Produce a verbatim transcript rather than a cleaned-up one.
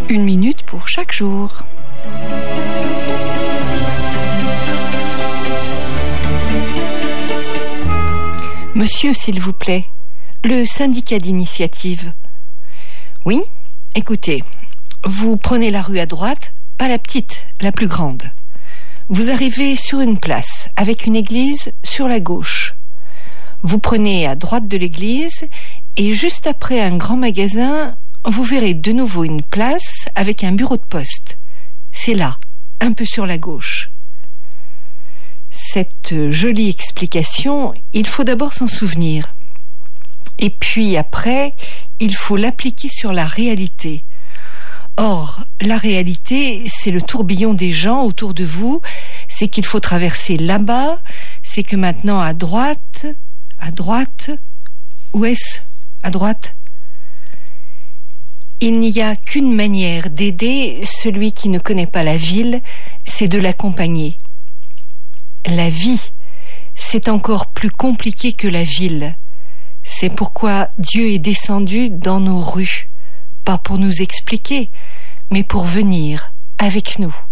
Une minute pour chaque jour. Monsieur, s'il vous plaît, le syndicat d'initiative. Oui, écoutez, vous prenez la rue à droite, pas la petite, la plus grande. Vous arrivez sur une place, avec une église sur la gauche. Vous prenez à droite de l'église, et juste après un grand magasin, vous verrez de nouveau une place avec un bureau de poste. C'est là, un peu sur la gauche. Cette jolie explication, il faut d'abord s'en souvenir. Et puis après, il faut l'appliquer sur la réalité. Or, la réalité, c'est le tourbillon des gens autour de vous, c'est qu'il faut traverser là-bas, c'est que maintenant à droite, à droite, où est-ce ? À droite ? Il n'y a qu'une manière d'aider celui qui ne connaît pas la ville, c'est de l'accompagner. La vie, c'est encore plus compliqué que la ville. C'est pourquoi Dieu est descendu dans nos rues, pas pour nous expliquer, mais pour venir avec nous.